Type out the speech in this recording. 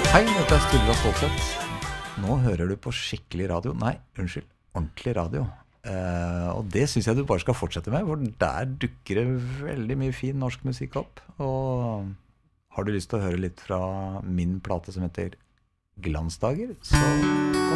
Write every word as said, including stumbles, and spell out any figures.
Hei, dette er Sturla Stålsett. Nå hører du på skikkelig radio. Nei, unnskyld, ordentlig radio. Eh, og det synes jeg du bare skal fortsette med, for der dukker det veldig mye fin norsk musikk opp. Og har du lyst til å høre litt fra min plate som heter Glansdager, så kom